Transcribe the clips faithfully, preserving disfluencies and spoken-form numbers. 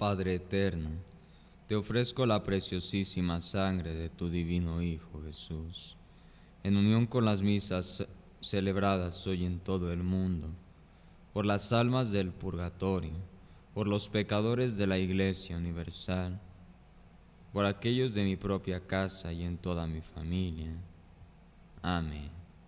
Padre eterno, te ofrezco la preciosísima sangre de tu divino Hijo Jesús, en unión con las misas celebradas hoy en todo el mundo, por las almas del purgatorio, por los pecadores de la Iglesia universal, por aquellos de mi propia casa y en toda mi familia. Amén.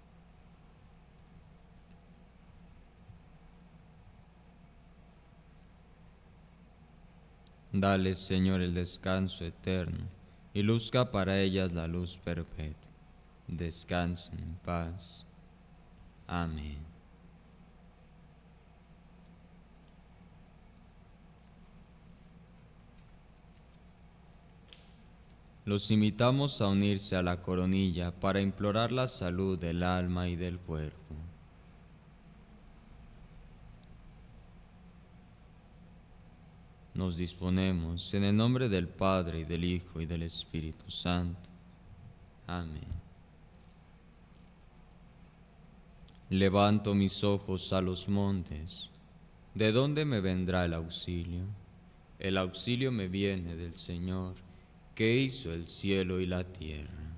Dale, Señor, el descanso eterno, y luzca para ellas la luz perpetua. Descansen en paz. Amén. Los invitamos a unirse a la coronilla para implorar la salud del alma y del cuerpo. Nos disponemos en el nombre del Padre, y del Hijo, y del Espíritu Santo. Amén. Levanto mis ojos a los montes. ¿De dónde me vendrá el auxilio? El auxilio me viene del Señor, que hizo el cielo y la tierra.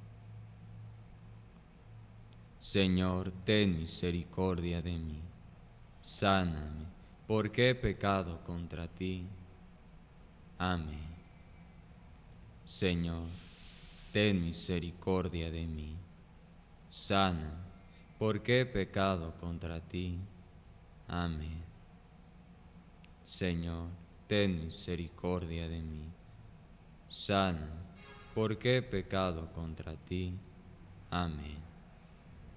Señor, ten misericordia de mí. Sáname, porque he pecado contra ti. Amén. Señor, ten misericordia de mí. Sáname, porque he pecado contra ti. Amén. Señor, ten misericordia de mí. Sáname, porque he pecado contra ti. Amén.